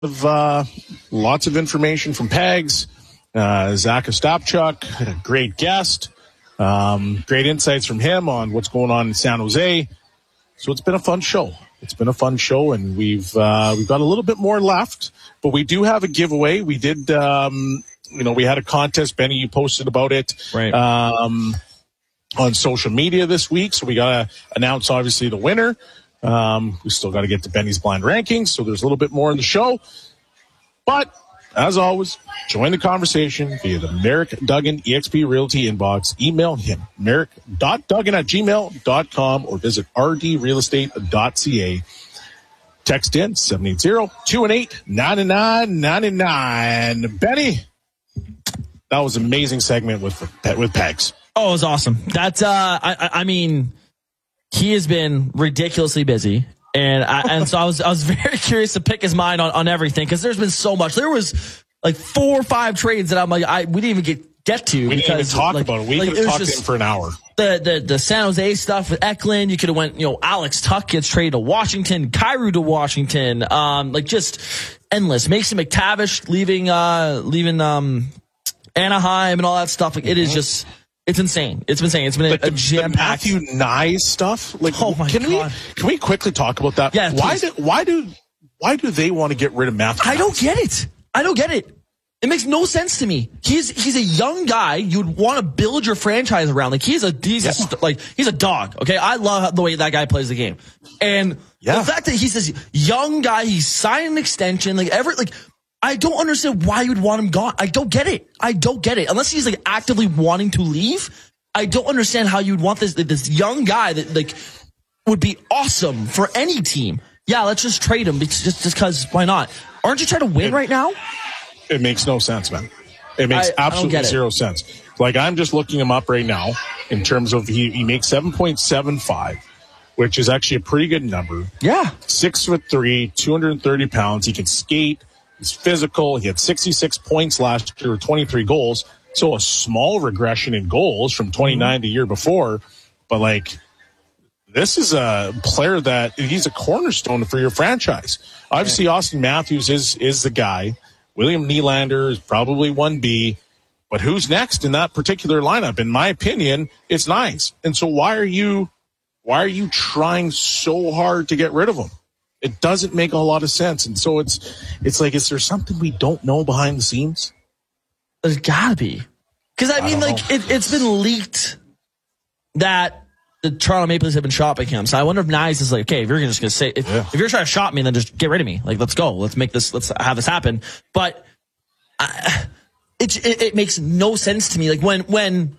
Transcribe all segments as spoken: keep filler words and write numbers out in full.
of uh, lots of information from Pegs. Uh, Zach Ostapchuk, a great guest. Um, great insights from him on what's going on in San Jose. So it's been a fun show. It's been a fun show, and we've uh, we've got a little bit more left, but we do have a giveaway. We did, um, you know, we had a contest. Benny, you posted about it right. um, on social media this week, so we got to announce, obviously, the winner. Um, we still got to get to Benny's blind rankings, so there's a little bit more in the show. But as always, join the conversation via the Merrick Duggan E X P Realty inbox. Email him, merrick dot duggan at gmail dot com, or visit r d real estate dot c a. Text in seven eight zero, two one eight, nine nine nine nine. Benny, that was an amazing segment with with Pegs. Oh, it was awesome. That's, uh, I, I mean, he has been ridiculously busy. And I, and so I was I was very curious to pick his mind on, on everything, because there's been so much. There was like four or five trades that I'm like I we didn't even get get to. We because, didn't even talk like, about it. We like, could have talked to him for an hour. The the the San Jose stuff with Eklund. You could have went, you know, Alex Tuck gets traded to Washington, Kyrou to Washington. Um, like just endless. Mason McTavish leaving uh leaving um Anaheim and all that stuff. Like it is just. It's insane. It's been insane. It's been like a, a the, jam-packed. The Matthew Nye stuff. Like, oh my can God. we can we quickly talk about that? Yeah, why please. do why do why do they want to get rid of Matthew? I don't get it. I don't get it. It makes no sense to me. He's he's a young guy you'd want to build your franchise around. Like he's a he's yeah. a, like he's a dog. Okay, I love the way that guy plays the game, and yeah. the fact that he's this young guy, he's signed an extension. Like every like. I don't understand why you'd want him gone. I don't get it. I don't get it. Unless he's like actively wanting to leave. I don't understand how you'd want this this young guy that like would be awesome for any team. Yeah, let's just trade him just just because why not? Aren't you trying to win it, right now? It makes no sense, man. It makes I, absolutely I zero sense. Like I'm just looking him up right now in terms of he, he makes seven point seven five, which is actually a pretty good number. Yeah. Six foot three, two hundred thirty pounds. He can skate. He's physical. He had sixty-six points last year, twenty-three goals. So a small regression in goals from twenty-nine mm-hmm. the year before. But, like, this is a player that he's a cornerstone for your franchise. Obviously, Austin Matthews is is the guy. William Nylander is probably one B. But who's next in that particular lineup? In my opinion, it's Nyes. And so why are you why are you trying so hard to get rid of him? It doesn't make a lot of sense. And so it's it's like, is there something we don't know behind the scenes? There's gotta be. Because, I, I mean, like, it, it's been leaked that the Toronto Maple Leafs have been shopping him. So I wonder if Nyes is like, okay, if you're just going to say, if, yeah. if you're trying to shop me, then just get rid of me. Like, let's go. Let's make this, let's have this happen. But I, it, it, it makes no sense to me. Like, when, when,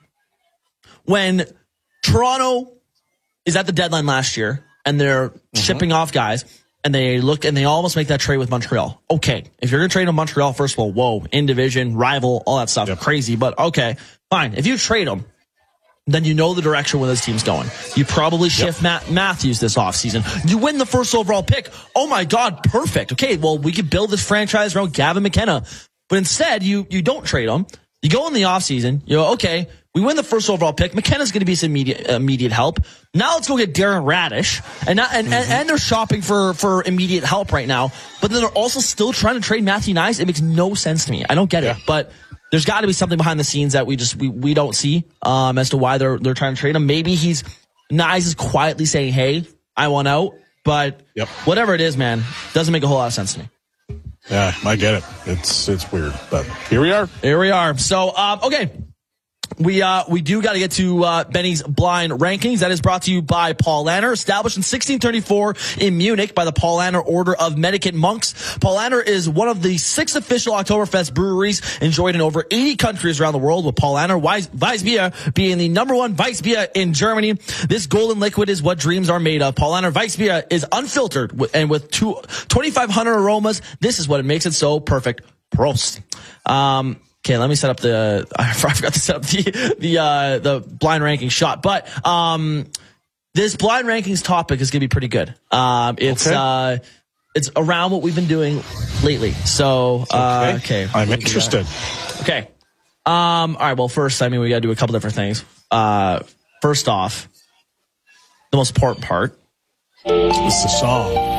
when Toronto is at the deadline last year and they're mm-hmm. shipping off guys, and they look and they almost make that trade with Montreal. Okay, if you're going to trade in Montreal, first of all, whoa, in division, rival, all that stuff, yep. crazy. But okay, fine. If you trade them, then you know the direction where this team's going. You probably shift yep. Matt Matthews this offseason. You win the first overall pick. Oh my God, perfect. Okay, well, we could build this franchise around Gavin McKenna. But instead, you you don't trade him. You go in the offseason. You go, okay, we win the first overall pick. McKenna's going to be some immediate, immediate help. Now let's go get Darren Radish. And, not, and, mm-hmm. and and they're shopping for, for immediate help right now. But then they're also still trying to trade Matthew Nyes. It makes no sense to me. I don't get yeah. it. But there's got to be something behind the scenes that we just we, we don't see um, as to why they're they're trying to trade him. Maybe he's Nyes is quietly saying, hey, I want out. But yep. whatever it is, man, doesn't make a whole lot of sense to me. Yeah, I get it. It's it's weird, but here we are. Here we are. So, um, okay. We uh we do got to get to uh, Benny's blind rankings. That is brought to you by Paul Lanner, established in sixteen thirty-four in Munich by the Paul Lanner Order of Mendicant Monks. Paul Lanner is one of the six official Oktoberfest breweries enjoyed in over eighty countries around the world, with Paul Lanner Weissbier being the number one Weissbier in Germany. This golden liquid is what dreams are made of. Paul Lanner Weissbier is unfiltered and with two, twenty-five hundred aromas. This is what it makes it so perfect. Prost. Um, Okay, let me set up the, I forgot to set up the, the, uh, the blind ranking shot, but, um, this blind rankings topic is going to be pretty good. Um, it's, okay. uh, it's around what we've been doing lately. So, uh, okay. okay. I'm interested. Okay. Um, all right. Well, first, I mean, we got to do a couple different things. Uh, first off, the most important part is the song.